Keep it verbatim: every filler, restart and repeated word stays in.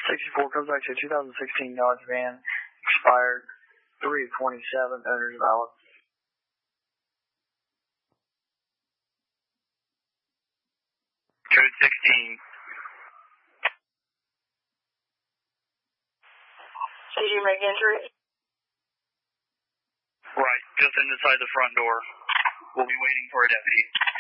sixty-four comes back to two thousand sixteen Dodge van, expired three twenty-seven, owner's valid. Code sixteen. Did you make entry? Right, just inside the front door. We'll be waiting for a deputy.